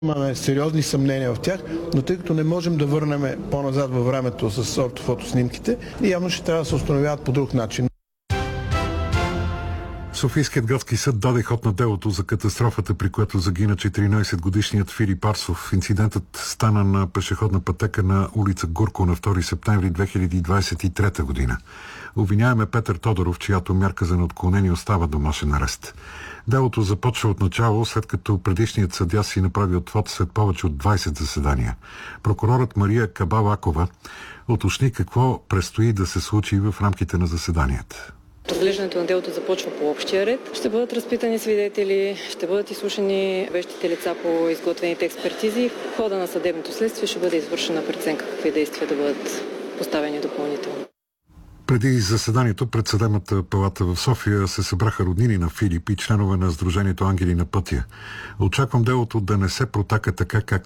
Имаме сериозни съмнения в тях, но тъй като не можем да върнем по-назад във времето с ортофотоснимките, явно ще трябва да се установяват по друг начин. Софийският градски съд даде ход на делото за катастрофата, при която загина 14-годишният Филип Арсов. Инцидентът стана на пешеходна пътека на улица Гурко на 2 септември 2023 година. Обвиняем е Петър Тодоров, чиято мярка за неотклонение остава домашен арест. Делото започва от начало, след като предишният съдия си направи отвод след повече от 20 заседания. Прокурорът Мария Кабалакова уточни какво предстои да се случи в рамките на заседанията. Разглеждането на делото започва по общия ред. Ще бъдат разпитани свидетели, ще бъдат изслушани вещите лица по изготвените експертизи. В хода на съдебното следствие ще бъде извършена преценка какви действия да бъдат поставени допълнително. Преди заседанието пред Съдебната палата в София се събраха роднини на Филип и членове на Сдружението Ангели на пътя. Очаквам делото да не се протака така,